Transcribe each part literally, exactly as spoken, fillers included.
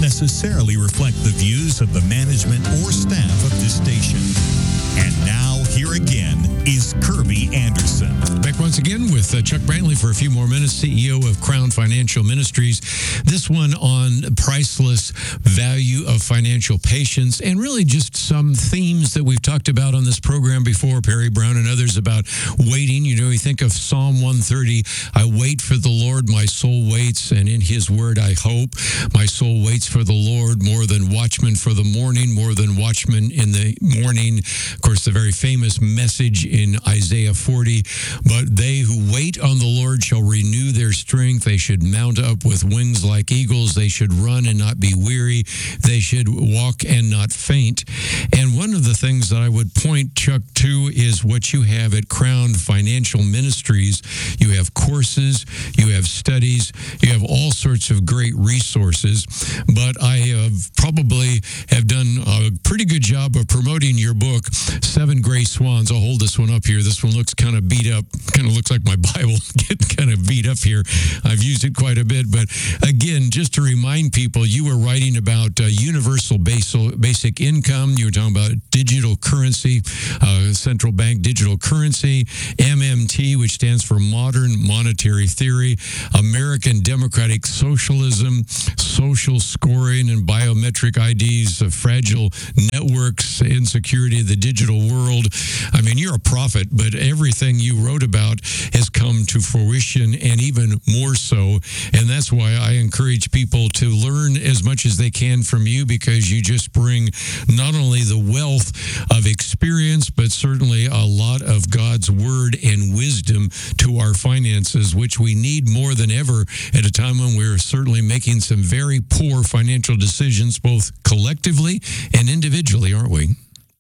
necessarily reflect the views of the management or staff of this station. And now, here again is Kirby Anderson. Back once again with uh, Chuck Brantley for a few more minutes, C E O of Crown Financial Ministries. This one on priceless value of financial patience, and really just some themes that we've talked about on this program before, Perry Brown and others, about waiting. You know, you think of Psalm one thirty, I wait for the Lord, my soul waits, and in his word I hope. My soul waits for the Lord more than watchmen for the morning, more than watchmen in the morning. Of course, the very famous message in Isaiah forty, but they who wait on the Lord shall renew their strength. They should mount up with wings like eagles. They should run and not be weary. They should walk and not faint. And one of the things that I would point, Chuck, to is what you have at Crown Financial Ministries. You have courses, you have studies, you have all sorts of great resources. But I have probably have done a pretty good job of promoting your book, Seven Gray Swans. I'll hold this one up here. This one looks kind of beat up, kind of looks like my Bible, getting kind of beat up here. I've used it quite a bit. But again, just to remind people, you were writing about uh, universal basic income. You were talking about digital currency, uh, central bank digital currency, M M T, which stands for Modern Monetary Theory, American Democratic Socialism, social scoring and biometric I Ds, uh, fragile networks, insecurity of the digital world. I mean, you're a prophet, but everything you wrote about has come to fruition, and even more so. And that's why I encourage people to learn as much as they can from you, because you just bring not only the wealth of experience, but certainly a lot of God's word and wisdom to our finances, which we need more than ever at a time when we're certainly making some very poor financial decisions, both collectively and individually, aren't we?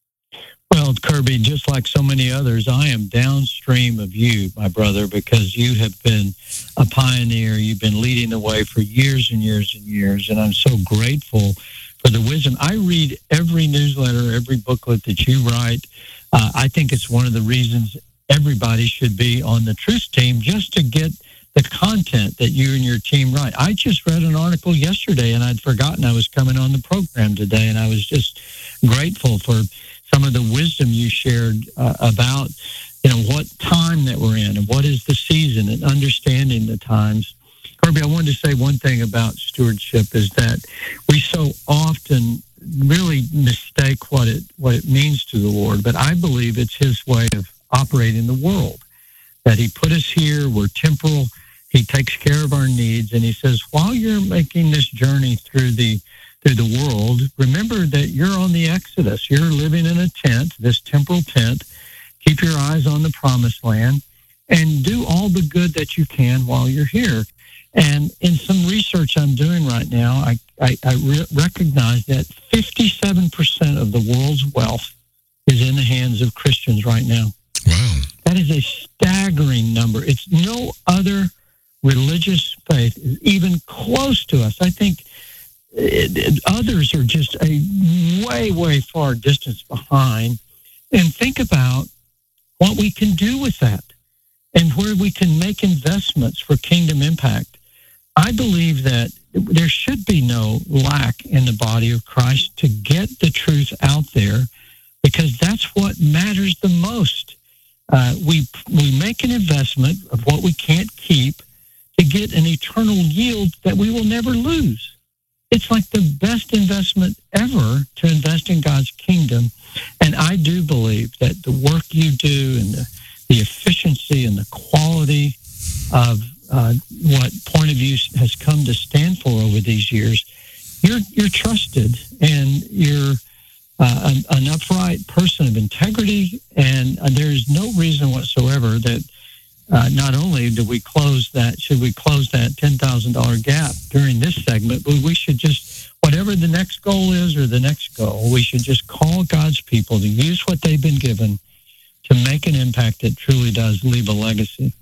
Well, Kirby, just like so many others, I am downstream of you, my brother, because you have been a pioneer. You've been leading the way for years and years and years, and I'm so grateful for the wisdom. I read every newsletter, every booklet that you write. Uh, I think it's one of the reasons everybody should be on the Truth Team, just to get the content that you and your team write. I just read an article yesterday, and I'd forgotten I was coming on the program today, and I was just grateful for some of the wisdom you shared uh, about, you know, what time that we're in and what is the season and understanding the times. Kirby, I wanted to say one thing about stewardship is that we so often really mistake what it what it means to the Lord, but I believe it's his way of operating the world, that he put us here, we're temporal, he takes care of our needs, and he says, while you're making this journey through the through the world, remember that you're on the Exodus. You're living in a tent, this temporal tent. Keep your eyes on the promised land and do all the good that you can while you're here. And in some research I'm doing right now, I, I, I re- recognize that fifty-seven percent of the world's wealth is in the hands of Christians right now. Wow. That is a staggering number. It's no other religious faith is even close to us. I think It, it, others are just a way, way far distance behind. And think about what we can do with that and where we can make investments for kingdom impact. I believe that there should be no lack in the body of Christ to get the truth out there, because that's what matters the most. Uh, we we make an investment of what we can't keep to get an eternal yield that we will never lose. It's like the best investment ever to invest in God's kingdom. And I do believe that the work you do and the, the efficiency and the quality of uh, what Point of View has come to stand for over these years, you're you're trusted, and you're uh, an, an upright person of integrity, and uh, there's no reason whatsoever that Uh, not only do we close that, should we close that ten thousand dollars gap during this segment, but we should just, whatever the next goal is or the next goal, we should just call God's people to use what they've been given to make an impact that truly does leave a legacy.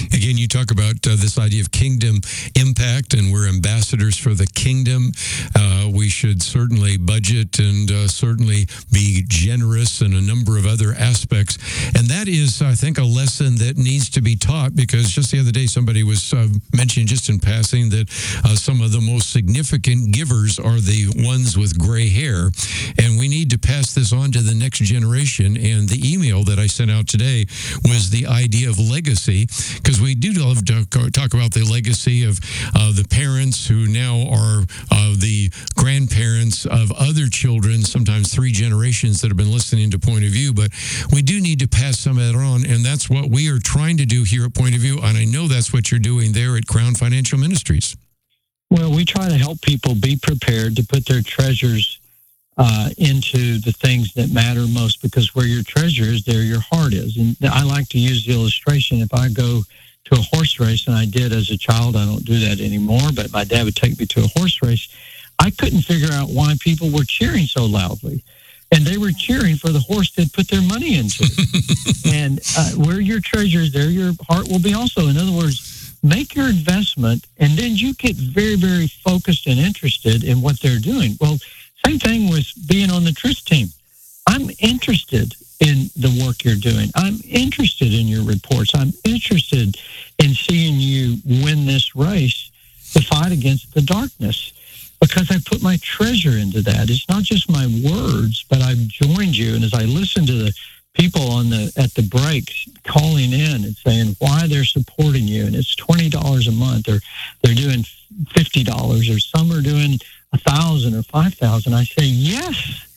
Again, you talk about uh, this idea of kingdom impact, and we're ambassadors for the kingdom. Uh, we should certainly budget and uh, certainly be generous in a number of other aspects. And that is, I think, a lesson that needs to be taught, because just the other day somebody was uh, mentioning just in passing that uh, some of the most significant givers are the ones with gray hair. And we need to pass this on to the next generation. And the email that I sent out today was the idea of legacy, because we do love to talk about the legacy of uh, the parents who now are uh, the grandparents of other children, sometimes three generations that have been listening to Point of View. But we do need to pass some of that on, and that's what we are trying to do here at Point of View, and I know that's what you're doing there at Crown Financial Ministries. Well, we try to help people be prepared to put their treasures uh, into the things that matter most, because where your treasure is, there your heart is. And I like to use the illustration. If I go to a horse race, and I did as a child, I don't do that anymore, but my dad would take me to a horse race, I couldn't figure out why people were cheering so loudly. And they were cheering for the horse they'd put their money into. And uh, where your treasure is, there your heart will be also. In other words, make your investment, and then you get very, very focused and interested in what they're doing. Well, same thing with being on the Truth Team. I'm interested in the work you're doing. I'm interested in your reports. I'm interested in seeing you win this race to fight against the darkness, because I put my treasure into that. It's not just my words, but I've joined you. And as I listen to the people on the at the breaks calling in and saying why they're supporting you, and it's twenty dollars a month, or they're doing fifty dollars, or some are doing a thousand or five thousand, I say, yes,